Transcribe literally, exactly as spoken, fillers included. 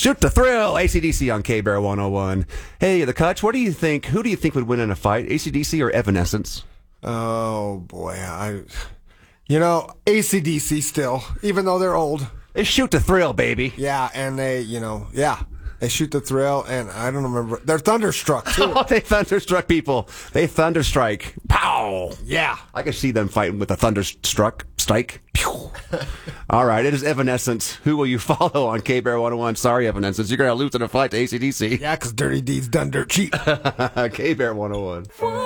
Shoot the thrill, A C D C on K-Bear one oh one. Hey, the Kutch, what do you think? Who do you think would win in a fight, A C D C or Evanescence? Oh, boy. I, you know, A C D C still, even though they're old. They shoot the thrill, baby. Yeah, and they, you know, yeah. They shoot the thrill, and I don't remember. They're thunderstruck, too. Oh, they thunderstruck people. They thunderstrike. Pow! Yeah. I can see them fighting with a thunderstruck strike. Pew! All right, it is Evanescence. Who will you follow on K-Bear one oh one? Sorry, Evanescence. You're going to lose in a fight to A C D C. Yeah, because Dirty Deeds done dirt cheap. K-Bear one oh one.